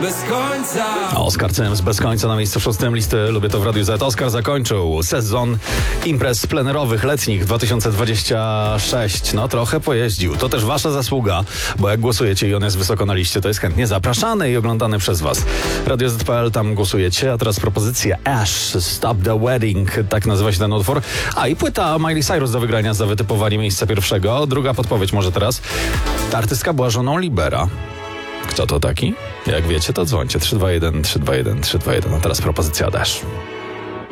bez końca. Oskar Cyms bez końca na miejscu 6 listy Lubię to w Radiu Z. Oskar zakończył sezon imprez plenerowych letnich 2026. No trochę pojeździł. To też wasza zasługa, bo jak głosujecie i on jest wysoko na liście, to jest chętnie zapraszany i oglądany przez was. Radio Z.pl, tam głosujecie, a teraz propozycja Ash, Stop the Wedding, tak nazywa się ten utwór. A i płyta Miley Cyrus do wygrania za wytypowanie miejsca pierwszego. Druga podpowiedź może teraz. Ta artystka była żoną Libera. Kto to taki? Jak wiecie, to dzwońcie 321 321 321. A teraz propozycja Dash.